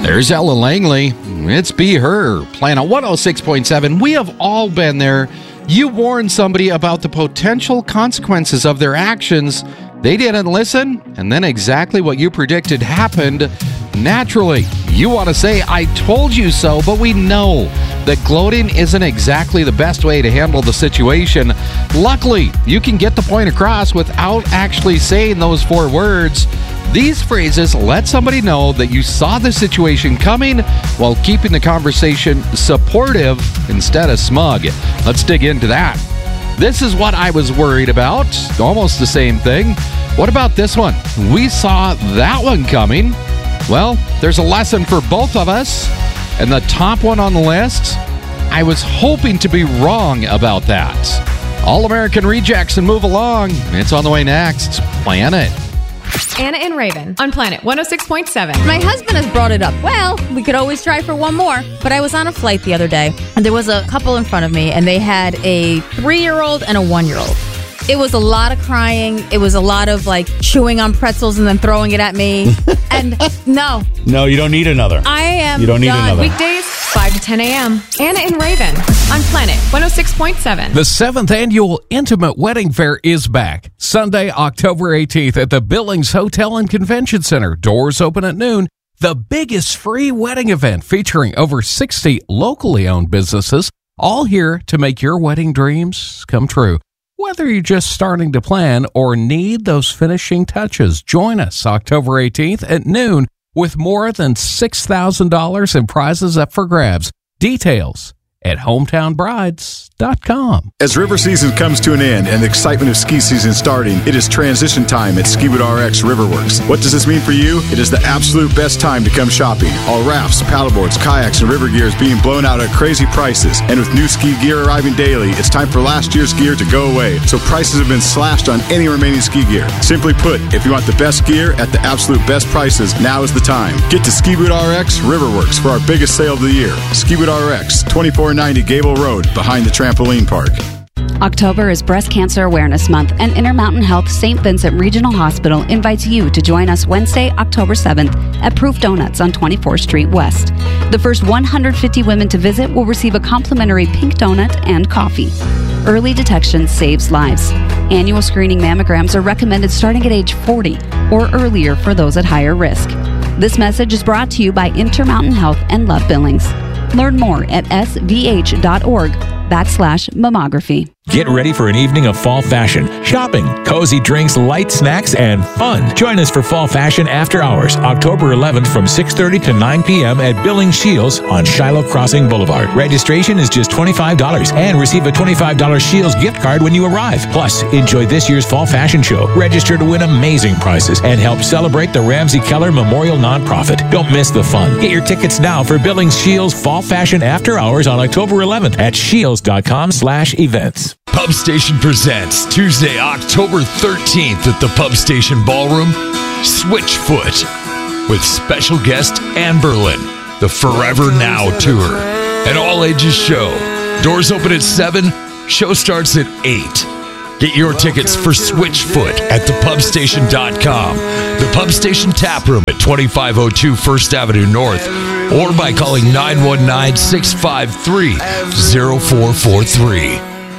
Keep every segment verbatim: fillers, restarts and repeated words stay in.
There's Ellen Langley. It's Be Her, Planet one oh six point seven. We have all been there. You warned somebody about the potential consequences of their actions. They didn't listen, and then exactly what you predicted happened naturally. You want to say, I told you so, but we know that gloating isn't exactly the best way to handle the situation. Luckily, you can get the point across without actually saying those four words. These phrases let somebody know that you saw the situation coming while keeping the conversation supportive instead of smug. Let's dig into that. This is what I was worried about. Almost the same thing. What about this one? We saw that one coming. Well, there's a lesson for both of us. And the top one on the list, I was hoping to be wrong about that. All-American Rejects and Move Along. It's on the way next. Planet. Anna and Raven on Planet one oh six point seven. My husband has brought it up. Well, we could always try for one more. But I was on a flight the other day, and there was a couple in front of me, and they had a three-year-old and a one-year-old. It was a lot of crying. It was a lot of, like, chewing on pretzels and then throwing it at me. And no. No, you don't need another. I am You don't need done. another. Weekdays, five to ten a.m. Anna and Raven on Planet one oh six point seven. The seventh Annual Intimate Wedding Fair is back. Sunday, October eighteenth at the Billings Hotel and Convention Center. Doors open at noon. The biggest free wedding event featuring over sixty locally owned businesses, all here to make your wedding dreams come true. Whether you're just starting to plan or need those finishing touches, join us October eighteenth at noon with more than six thousand dollars in prizes up for grabs. Details at hometown brides dot com. As river season comes to an end and the excitement of ski season starting, it is transition time at Ski Boot R X Riverworks. What does this mean for you? It is the absolute best time to come shopping. All rafts, paddleboards, kayaks, and river gear is being blown out at crazy prices. And with new ski gear arriving daily, it's time for last year's gear to go away. So prices have been slashed on any remaining ski gear. Simply put, if you want the best gear at the absolute best prices, now is the time. Get to Ski Boot R X Riverworks for our biggest sale of the year. Ski Boot R X, twenty-four ninety Gable Road, behind the trampoline park. October is Breast Cancer Awareness Month, and Intermountain Health Saint Vincent Regional Hospital invites you to join us Wednesday, October seventh at Proof Donuts on twenty-fourth Street West. The first one hundred fifty women to visit will receive a complimentary pink donut and coffee. Early detection saves lives. Annual screening mammograms are recommended starting at age forty or earlier for those at higher risk. This message is brought to you by Intermountain Health and Love Billings. Learn more at s v h dot org backslash mammography. Get ready for an evening of fall fashion, shopping, cozy drinks, light snacks, and fun. Join us for Fall Fashion After Hours, October eleventh from six thirty to nine p.m. at Billings Shields on Shiloh Crossing Boulevard. Registration is just twenty-five dollars and receive a twenty-five dollars Shields gift card when you arrive. Plus, enjoy this year's Fall Fashion Show. Register to win amazing prizes and help celebrate the Ramsey Keller Memorial Nonprofit. Don't miss the fun. Get your tickets now for Billings Shields Fall Fashion After Hours on October eleventh at shields dot com slash events. Pub Station presents Tuesday, October thirteenth at the Pub Station Ballroom, Switchfoot, with special guest Anne Berlin, the Forever Now Tour, an all-ages show. Doors open at seven, show starts at eight. Get your tickets for Switchfoot at the pub station dot com, the Pub Station Tap Room at twenty-five oh two First Avenue North, or by calling nine one nine, six five three, oh four four three.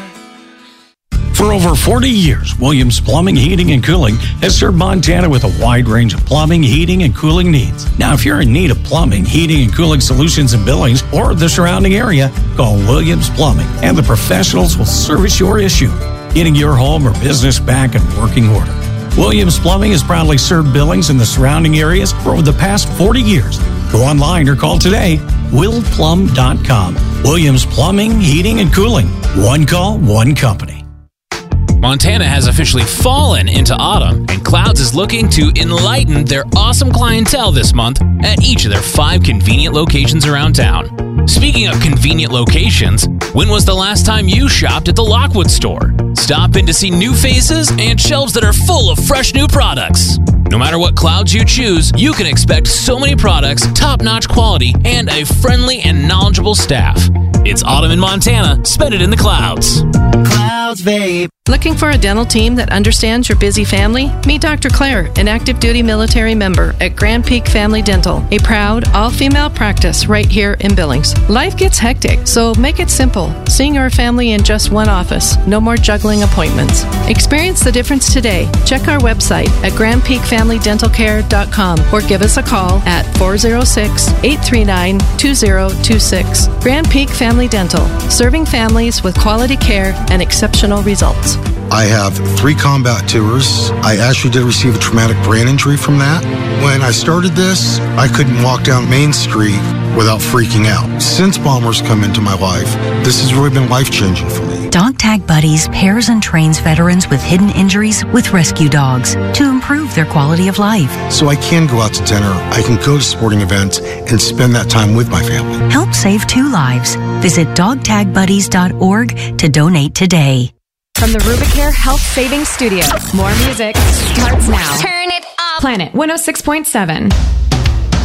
For over forty years, Williams Plumbing, Heating, and Cooling has served Montana with a wide range of plumbing, heating, and cooling needs. Now, if you're in need of plumbing, heating, and cooling solutions in Billings or the surrounding area, call Williams Plumbing, and the professionals will service your issue, getting your home or business back in working order. Williams Plumbing has proudly served Billings and the surrounding areas for over the past forty years. Go online or call today, will plum dot com. Williams Plumbing, Heating, and Cooling. One call, one company. Montana has officially fallen into autumn, and Clouds is looking to enlighten their awesome clientele this month at each of their five convenient locations around town. Speaking of convenient locations, when was the last time you shopped at the Lockwood store? Stop in to see new faces and shelves that are full of fresh new products. No matter what clouds you choose, you can expect so many products, top-notch quality, and a friendly and knowledgeable staff. It's autumn in Montana. Spend it in the clouds. Clouds, babe. Looking for a dental team that understands your busy family? Meet Doctor Claire, an active duty military member at Grand Peak Family Dental, a proud all-female practice right here in Billings. Life gets hectic, so make it simple. Seeing your family in just one office. No more juggling appointments. Experience the difference today. Check our website at grand peak family dental care dot com or give us a call at four oh six, eight three nine, two oh two six. Grand Peak Family Dental, serving families with quality care and exceptional results. I have three combat tours. I actually did receive a traumatic brain injury from that. When I started this, I couldn't walk down Main Street without freaking out. Since Bombers come into my life, this has really been life-changing for me. Dog Tag Buddies pairs and trains veterans with hidden injuries with rescue dogs to improve their quality of life. So I can go out to dinner, I can go to sporting events, and spend that time with my family. Help save two lives. Visit dog tag buddies dot org to donate today. From the Rubicare Health Savings Studio, more music starts now. Turn it up. Planet one oh six point seven.